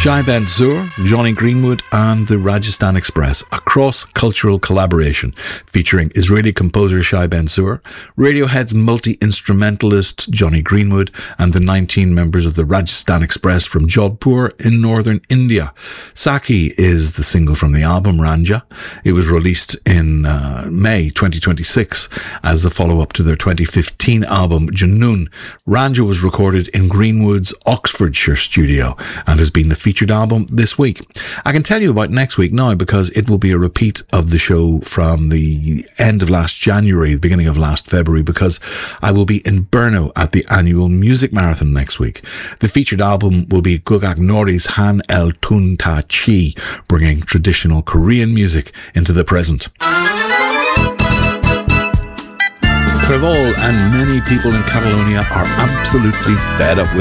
Shai Ben Zur, Johnny Greenwood and the Rajasthan Express, a cross-cultural collaboration featuring Israeli composer Shai Ben Zur, Radiohead's multi-instrumentalist Johnny Greenwood and the 19 members of the Rajasthan Express from Jodhpur in northern India. Saki is the single from the album Ranja. It was released in May 2026 as the follow-up to their 2015 album Junoon. Ranja was recorded in Greenwood's Oxfordshire studio and has been the featured album this week. I can tell you about next week now because it will be a repeat of the show from the end of last January, the beginning of last February, because I will be in Brno at the annual music marathon next week. The featured album will be Gugak Nori's Han El Tun Ta Chi, bringing traditional Korean music into the present. Crevol and many people in Catalonia are absolutely fed up with